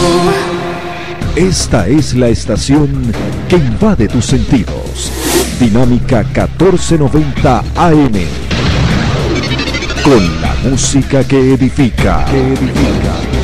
Esta es la estación que invade tus sentidos. Dinámica 1490 AM. Con la música que edifica.